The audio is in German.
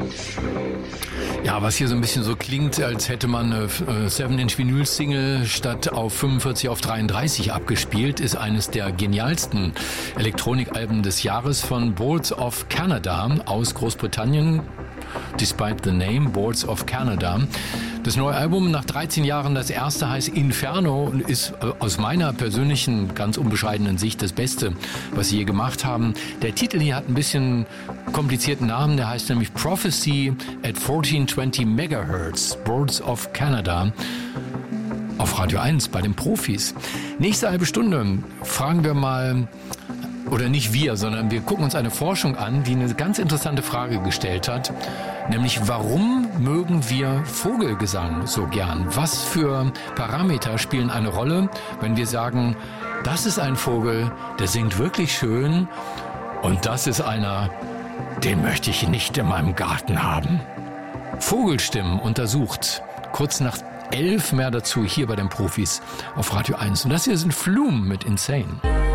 Ja, was hier so ein bisschen so klingt, als hätte man eine 7-Inch-Vinyl-Single statt auf 45 auf 33 abgespielt, ist eines der genialsten Elektronikalben des Jahres von Boards of Canada aus Großbritannien. Despite the Name, Boards of Canada. Das neue Album, nach 13 Jahren das erste, heißt Inferno und ist aus meiner persönlichen, ganz unbescheidenen Sicht das Beste, was sie je gemacht haben. Der Titel hier hat ein bisschen komplizierten Namen, der heißt nämlich Prophecy at 1420 Megahertz, Boards of Canada. Auf Radio 1 bei den Profis. Nächste halbe Stunde fragen wir mal, oder nicht wir, sondern wir gucken uns eine Forschung an, die eine ganz interessante Frage gestellt hat, nämlich warum mögen wir Vogelgesang so gern? Was für Parameter spielen eine Rolle, wenn wir sagen, das ist ein Vogel, der singt wirklich schön und das ist einer, den möchte ich nicht in meinem Garten haben. Vogelstimmen untersucht, kurz nach 11 mehr dazu hier bei den Profis auf Radio 1. Und das hier sind Flume mit Insane.